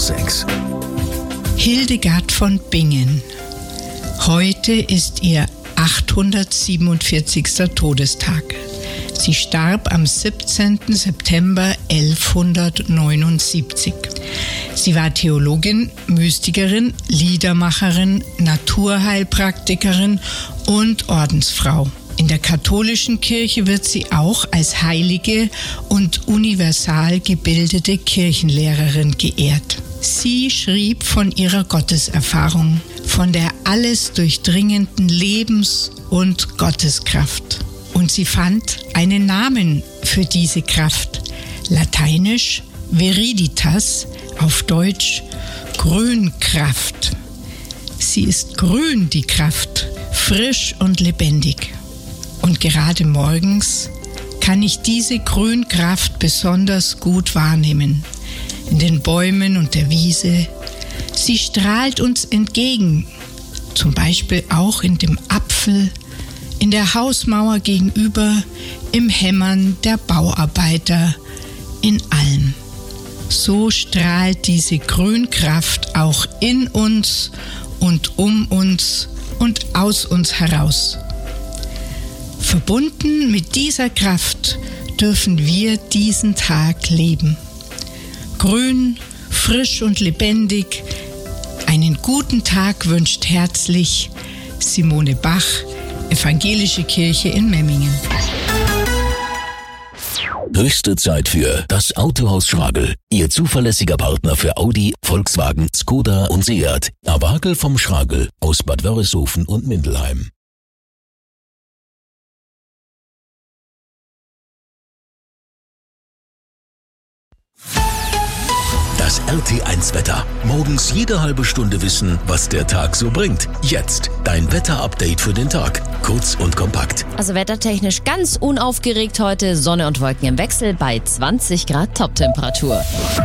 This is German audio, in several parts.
6. Hildegard von Bingen. Heute ist ihr 847. Todestag. Sie starb am 17. September 1179. Sie war Theologin, Mystikerin, Liedermacherin, Naturheilpraktikerin und Ordensfrau. In der katholischen Kirche wird sie auch als heilige und universal gebildete Kirchenlehrerin geehrt. Sie schrieb von ihrer Gotteserfahrung, von der alles durchdringenden Lebens- und Gotteskraft. Und sie fand einen Namen für diese Kraft, lateinisch Viriditas, auf Deutsch Grünkraft. Sie ist grün, die Kraft, frisch und lebendig. Und gerade morgens kann ich diese Grünkraft besonders gut wahrnehmen. In den Bäumen und der Wiese. Sie strahlt uns entgegen, zum Beispiel auch in dem Apfel, in der Hausmauer gegenüber, im Hämmern der Bauarbeiter, in allem. So strahlt diese Grünkraft auch in uns und um uns und aus uns heraus. Verbunden mit dieser Kraft dürfen wir diesen Tag leben. Grün, frisch und lebendig. Einen guten Tag wünscht herzlich Simone Bach, Evangelische Kirche in Memmingen. Höchste Zeit für das Autohaus Schragel. Ihr zuverlässiger Partner für Audi, Volkswagen, Skoda und Seat. Awagel vom Schragel aus Bad Wörishofen und Mindelheim. Das RT1-Wetter. Morgens jede halbe Stunde wissen, was der Tag so bringt. Jetzt dein Wetter-Update für den Tag. Kurz und kompakt. Also wettertechnisch ganz unaufgeregt heute. Sonne und Wolken im Wechsel bei 20 Grad Toptemperatur.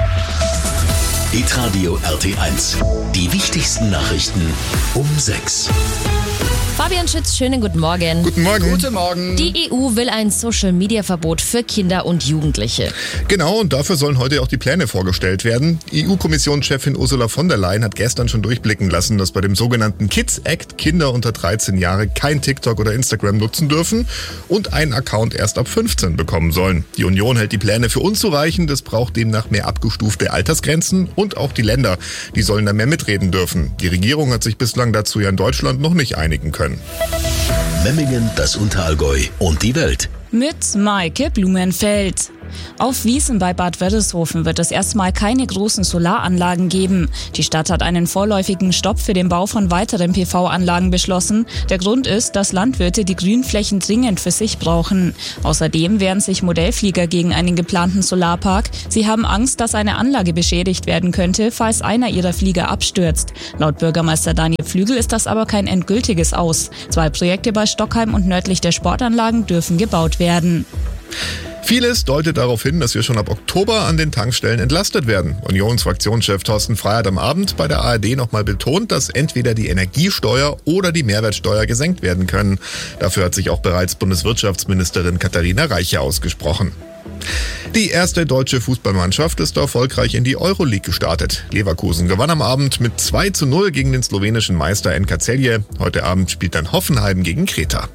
Hitradio RT1. Die wichtigsten Nachrichten um 6. Fabian Schütz, schönen guten Morgen. Guten Morgen. Guten Morgen. Die EU will ein Social-Media-Verbot für Kinder und Jugendliche. Genau, und dafür sollen heute auch die Pläne vorgestellt werden. EU-Kommissionschefin Ursula von der Leyen hat gestern schon durchblicken lassen, dass bei dem sogenannten Kids Act Kinder unter 13 Jahre kein TikTok oder Instagram nutzen dürfen und einen Account erst ab 15 bekommen sollen. Die Union hält die Pläne für unzureichend. Es braucht demnach mehr abgestufte Altersgrenzen und auch die Länder, die sollen da mehr mitreden dürfen. Die Regierung hat sich bislang dazu ja in Deutschland noch nicht einigen können. Memmingen, das Unterallgäu und die Welt. Mit Maike Blumenfeld. Auf Wiesen bei Bad Wörishofen wird es erstmal keine großen Solaranlagen geben. Die Stadt hat einen vorläufigen Stopp für den Bau von weiteren PV-Anlagen beschlossen. Der Grund ist, dass Landwirte die Grünflächen dringend für sich brauchen. Außerdem wehren sich Modellflieger gegen einen geplanten Solarpark. Sie haben Angst, dass eine Anlage beschädigt werden könnte, falls einer ihrer Flieger abstürzt. Laut Bürgermeister Daniel Flügel ist das aber kein endgültiges Aus. 2 Projekte bei Stockheim und nördlich der Sportanlagen dürfen gebaut werden. Vieles deutet darauf hin, dass wir schon ab Oktober an den Tankstellen entlastet werden. Unionsfraktionschef Thorsten Frey hat am Abend bei der ARD nochmal betont, dass entweder die Energiesteuer oder die Mehrwertsteuer gesenkt werden können. Dafür hat sich auch bereits Bundeswirtschaftsministerin Katharina Reiche ausgesprochen. Die erste deutsche Fußballmannschaft ist erfolgreich in die Euroleague gestartet. Leverkusen gewann am Abend mit 2:0 gegen den slowenischen Meister NK Celje. Heute Abend spielt dann Hoffenheim gegen Kreta.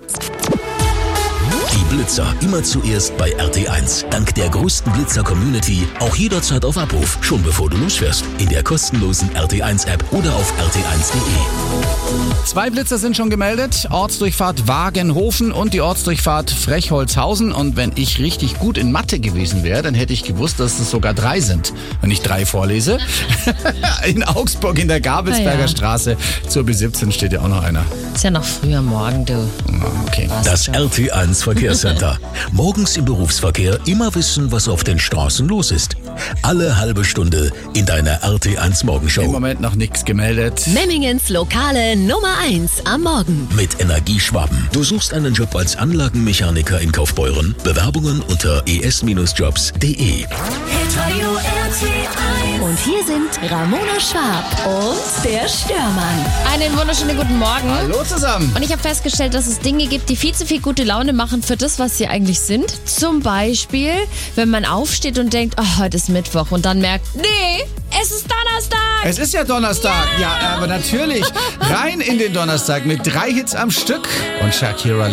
Die Blitzer immer zuerst bei RT1. Dank der größten Blitzer-Community auch jederzeit auf Abruf, schon bevor du losfährst. In der kostenlosen RT1-App oder auf rt1.de. 2 Blitzer sind schon gemeldet. Ortsdurchfahrt Wagenhofen und die Ortsdurchfahrt Frechholzhausen. Und wenn ich richtig gut in Mathe gewesen wäre, dann hätte ich gewusst, dass es sogar 3 sind. Wenn ich 3 vorlese. In Augsburg in der Gabelsberger Straße zur B17 steht ja auch noch einer. Ist ja noch früh am Morgen, du. Okay. Das RT1 Verkehrscenter. Morgens im Berufsverkehr immer wissen, was auf den Straßen los ist. Alle halbe Stunde in deiner RT1 Morgenshow. Im Moment noch nichts gemeldet. Memmingens lokale Nummer 1 am Morgen. Mit Energieschwaben. Du suchst einen Job als Anlagenmechaniker in Kaufbeuren? Bewerbungen unter es-jobs.de. Und hier sind Ramona Schwab und der Störmann. Einen wunderschönen guten Morgen. Hallo zusammen. Und ich habe festgestellt, dass es Dinge gibt, die viel zu viel gute Laune machen für das, was sie eigentlich sind. Zum Beispiel, wenn man aufsteht und denkt, oh, heute ist Mittwoch und dann merkt, nee, Es ist Donnerstag! Es ist ja Donnerstag. Ja, aber natürlich. Rein in den Donnerstag mit 3 Hits am Stück. Und Shakira